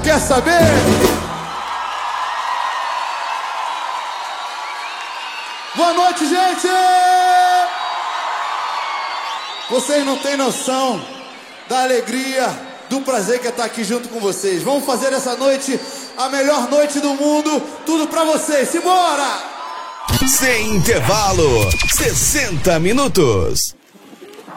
Quer saber? Boa noite, gente! Vocês não têm noção da alegria, do prazer que é estar aqui junto com vocês. Vamos fazer essa noite a melhor noite do mundo. Tudo pra vocês. Simbora! Sem intervalo, 60 minutos.